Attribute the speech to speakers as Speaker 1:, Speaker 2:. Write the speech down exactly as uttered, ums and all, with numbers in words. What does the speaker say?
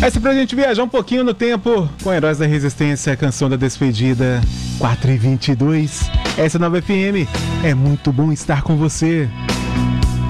Speaker 1: Essa é pra gente viajar um pouquinho no tempo com Heróis da Resistência, Canção da Despedida, quatro e vinte e dois. Essa é a Nova F M. É muito bom estar com você.